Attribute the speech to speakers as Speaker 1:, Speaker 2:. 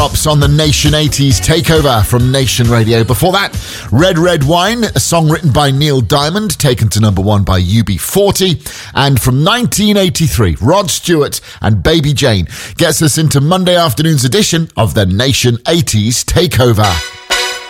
Speaker 1: tops on the Nation 80s takeover from Nation Radio. Before that, Red Red Wine, a song written by Neil Diamond, taken to number one by UB40. And from 1983, Rod Stewart and Baby Jane gets us into Monday afternoon's edition of the Nation 80s takeover.